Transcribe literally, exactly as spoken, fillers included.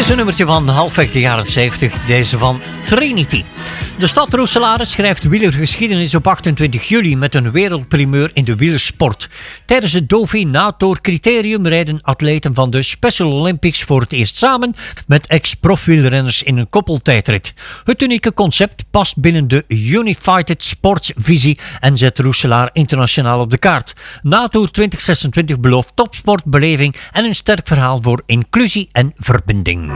is een nummertje van halfweg de jaren zeventig, deze van Trinity. De stad Roeselare schrijft wielergeschiedenis op achtentwintig juli met een wereldprimeur in de wielersport. Tijdens het Dauphiné-Tour Criterium rijden atleten van de Special Olympics voor het eerst samen met ex-profwielrenners in een koppeltijdrit. Het unieke concept past binnen de Unified Sports visie en zet Roeselare internationaal op de kaart. NaTour twintig zesentwintig belooft topsport, beleving en een sterk verhaal voor inclusie en verbinding.